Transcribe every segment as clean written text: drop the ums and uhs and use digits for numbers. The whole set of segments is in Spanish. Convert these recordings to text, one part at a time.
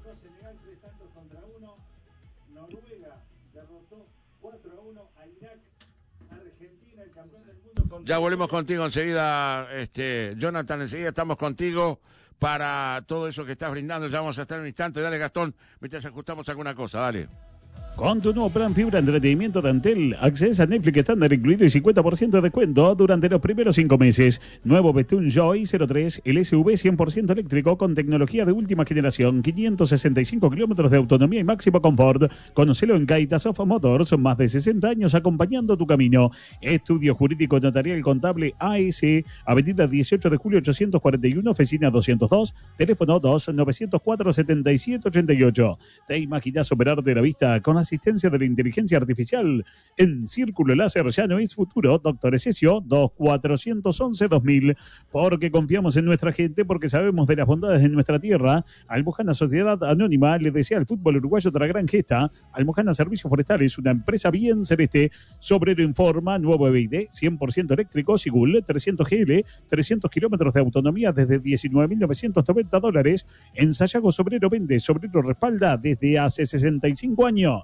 derrotó Senegal 3-1. Noruega derrotó 4-1 a Irak. Argentina, el campeón del mundo. Ya volvemos contigo enseguida, Jonathan, enseguida estamos contigo para todo eso que estás brindando. Ya vamos a estar en un instante. Dale, Gastón, mientras ajustamos alguna cosa, dale. Con tu nuevo plan fibra entretenimiento de Antel, accedes a Netflix estándar incluido y 50% de descuento durante los primeros 5 meses. Nuevo Bestune Joy 03, el SUV 100% eléctrico con tecnología de última generación, 565 kilómetros de autonomía y máximo confort. Conocelo en Gaitasov Motors, son más de 60 años acompañando tu camino. Estudio Jurídico Notarial Contable AS, Avenida 18 de Julio 841, oficina 202, teléfono 2-904-7788. ¿Te imaginas operarte la vista con asistencia de la inteligencia artificial? En Círculo Láser ya no es futuro. Doctor Esesio 2411-2000. Porque confiamos en nuestra gente, porque sabemos de las bondades de nuestra tierra. Almojana Sociedad Anónima le desea al fútbol uruguayo otra gran gesta. Almojana Servicios Forestales, una empresa bien celeste. Sobrero informa, nuevo EBID 100% eléctrico, Sigul 300 GL, 300 kilómetros de autonomía desde $19.990. En Sayago Sobrero vende, Sobrero respalda desde hace 65 años.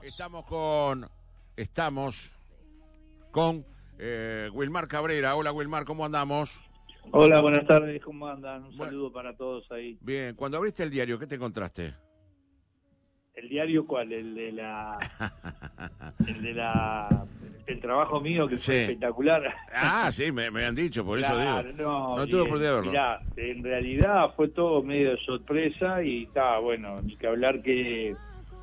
Estamos con Wilmar Cabrera. Hola, Wilmar, ¿cómo andamos? Hola, buenas tardes, ¿cómo andan? Un saludo para todos ahí. Bien, cuando abriste el diario, ¿qué te encontraste? ¿El diario cuál? El trabajo mío, que fue espectacular. Ah, sí, me han dicho, por claro, eso digo. No tuve por de verlo. Mirá, en realidad fue todo medio de sorpresa y está, bueno, ni que hablar que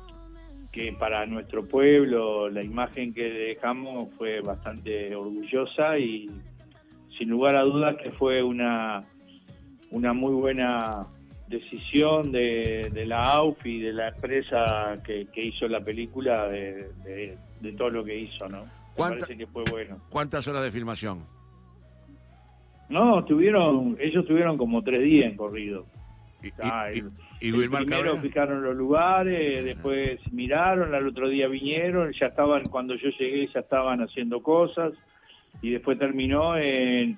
para nuestro pueblo la imagen que dejamos fue bastante orgullosa y sin lugar a dudas que fue una muy buena decisión de la AUF y de la empresa que hizo la película de todo lo que hizo, ¿no? Me parece que fue bueno. ¿Cuántas horas de filmación? No, ellos tuvieron como 3 días en corrido. Primero fijaron los lugares, después miraron, al otro día vinieron, cuando yo llegué ya estaban haciendo cosas y después terminó en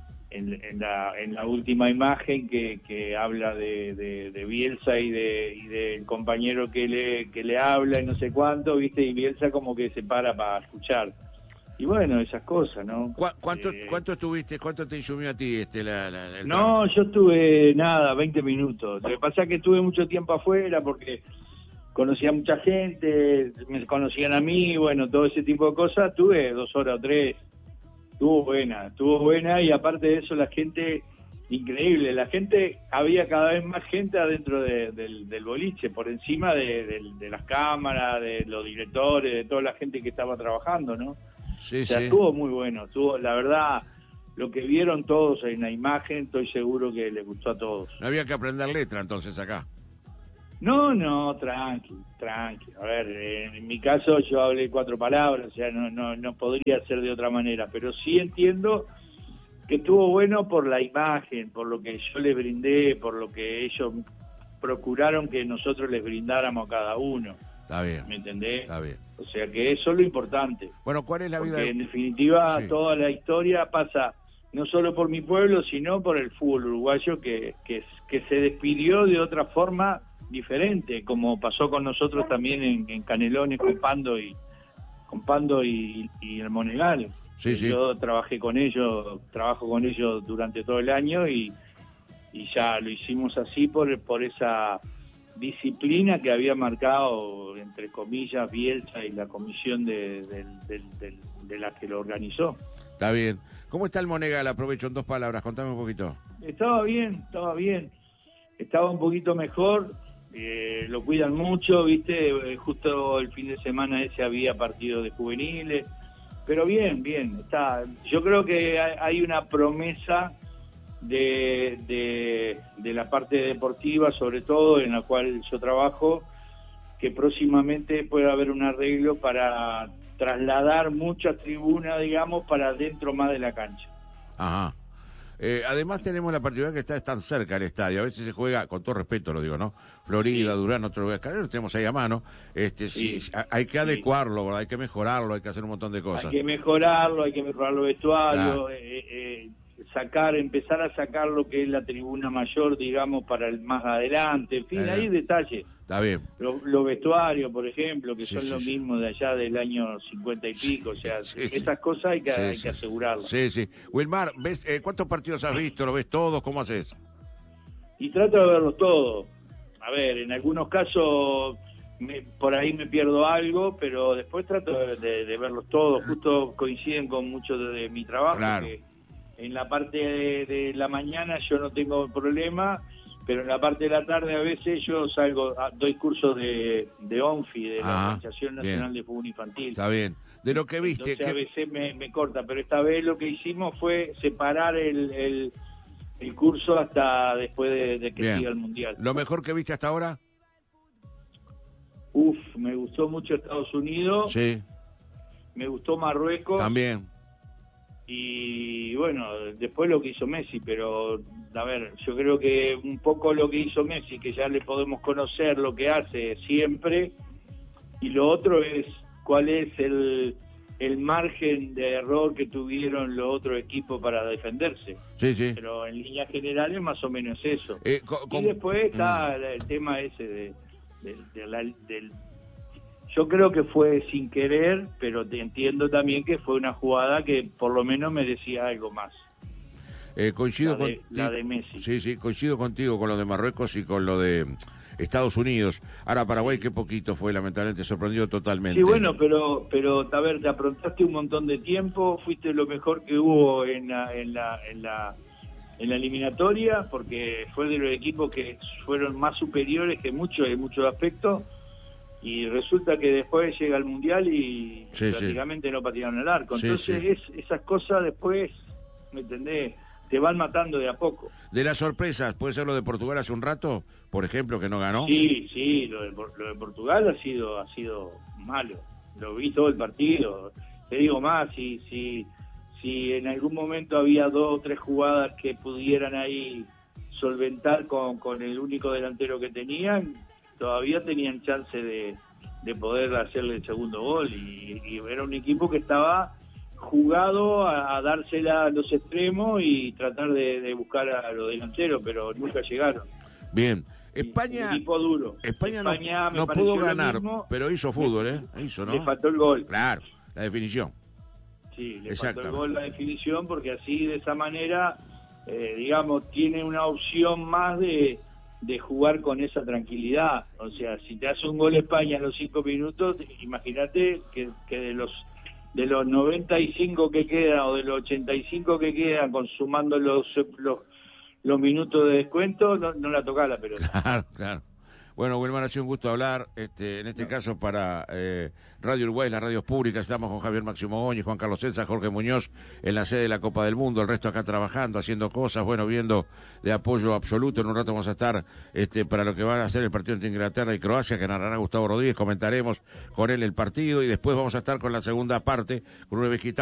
la última imagen que habla de Bielsa y del compañero que le habla y no sé cuánto, ¿viste? Y Bielsa como que se para escuchar. Y bueno, esas cosas, ¿no? ¿Cuánto estuviste? ¿Cuánto te insumió a ti No, yo estuve 20 minutos. Lo que pasa es que estuve mucho tiempo afuera porque conocía a mucha gente, me conocían a mí, bueno, todo ese tipo de cosas. Estuve 2 horas o 3. Estuvo buena y aparte de eso la gente, increíble, había cada vez más gente adentro del boliche, por encima de las cámaras, de los directores, de toda la gente que estaba trabajando, ¿no? Sí, o sea, estuvo muy bueno, la verdad, lo que vieron todos en la imagen, estoy seguro que les gustó a todos. No había que aprender letra entonces acá. No, tranqui. A ver, en mi caso yo hablé 4 palabras, o sea, no podría ser de otra manera, pero sí entiendo que estuvo bueno por la imagen, por lo que yo les brindé, por lo que ellos procuraron que nosotros les brindáramos a cada uno. Está bien. ¿Me entendés? Está bien. O sea que eso es lo importante. Bueno, ¿cuál es la vida? Porque en definitiva toda la historia pasa no solo por mi pueblo, sino por el fútbol uruguayo que se despidió de otra forma diferente, como pasó con nosotros también en Canelones con Pando y el Monegal. Yo trabajo con ellos durante todo el año y ya lo hicimos así por esa disciplina que había marcado, entre comillas, Bielsa y la comisión de la que lo organizó. Está bien. ¿Cómo está el Monegal? Aprovecho en 2 palabras, contame un poquito. Estaba bien. Estaba un poquito mejor. Lo cuidan mucho, ¿viste? Justo el fin de semana ese había partido de juveniles, pero bien, está. Yo creo que hay una promesa de la parte deportiva, sobre todo, en la cual yo trabajo, que próximamente puede haber un arreglo para trasladar muchas tribunas, digamos, para dentro más de la cancha. Ajá. Además tenemos la particularidad que está tan cerca el estadio. A veces se juega, con todo respeto lo digo, ¿no? Florida, Durán, otro lugar. Lo tenemos ahí a mano. Hay que adecuarlo, hay que mejorarlo, hay que hacer un montón de cosas. Hay que mejorarlo, los vestuarios. Claro. empezar a sacar lo que es la tribuna mayor, digamos, para el más adelante, en fin, hay detalles. Está bien. Los vestuarios, por ejemplo, que Sí, son sí, lo sí. mismo de allá del año 50 y pico, o sea, Sí, sí. esas cosas hay que Sí. asegurarlas. Sí, sí. Wilmar, ¿ves, cuántos partidos has visto? ¿Lo ves todos? ¿Cómo haces? Y trato de verlos todos. A ver, en algunos casos por ahí me pierdo algo, pero después trato de verlos todos. Justo coinciden con mucho de mi trabajo, Claro. que en la parte de la mañana yo no tengo problema, pero en la parte de la tarde a veces yo doy cursos de ONFI, de la Organización Nacional de Fútbol Infantil. Está bien. De lo que viste... Entonces a veces me corta, pero esta vez lo que hicimos fue separar el curso hasta después de que siga el Mundial. ¿Lo mejor que viste hasta ahora? Me gustó mucho Estados Unidos. Sí. Me gustó Marruecos. También. Y bueno, después lo que hizo Messi, pero a ver, yo creo que un poco lo que hizo Messi, que ya le podemos conocer lo que hace siempre, y lo otro es cuál es el margen de error que tuvieron los otros equipos para defenderse. Sí, sí. Pero en líneas generales más o menos eso. Y después está el tema ese del yo creo que fue sin querer, pero te entiendo también que fue una jugada que por lo menos merecía algo más. Coincido la de Messi. Sí, sí, coincido contigo con lo de Marruecos y con lo de Estados Unidos. Ahora Paraguay, qué poquito fue, lamentablemente, sorprendido totalmente. Sí, bueno, pero a ver, te aprontaste un montón de tiempo, fuiste lo mejor que hubo en la eliminatoria, porque fue de los equipos que fueron más superiores que muchos en muchos aspectos. Y resulta que después llega el Mundial y prácticamente no patearon el arco. Entonces esas cosas después, ¿me entendés? Te van matando de a poco. De las sorpresas, ¿puede ser lo de Portugal hace un rato, por ejemplo, que no ganó? Sí, lo de Portugal ha sido malo. Lo vi todo el partido. Te digo más, si en algún momento había 2 o 3 jugadas que pudieran ahí solventar con el único delantero que tenían, todavía tenían chance de poder hacerle el segundo gol, y era un equipo que estaba jugado a dársela a los extremos y tratar de buscar a los delanteros, pero nunca llegaron. Bien. España, un equipo duro. España no pudo ganar, pero hizo fútbol, hizo, ¿no? Le faltó el gol. Claro, la definición. Sí, le faltó el gol, la definición, porque así, de esa manera, digamos, tiene una opción más de jugar con esa tranquilidad. O sea, si te hace un gol España en los 5 minutos, imagínate que de los 95 que quedan o de los 85 que quedan, consumando los minutos de descuento, no la toca la pelota. Claro, claro. Bueno, Wilmar, ha sido un gusto hablar, en este caso para Radio Uruguay, las radios públicas. Estamos con Javier Máximo Góñez, Juan Carlos Celsa, Jorge Muñoz, en la sede de la Copa del Mundo, el resto acá trabajando, haciendo cosas, bueno, viendo de apoyo absoluto. En un rato vamos a estar para lo que va a ser el partido entre Inglaterra y Croacia, que narrará Gustavo Rodríguez, comentaremos con él el partido, y después vamos a estar con la segunda parte, con un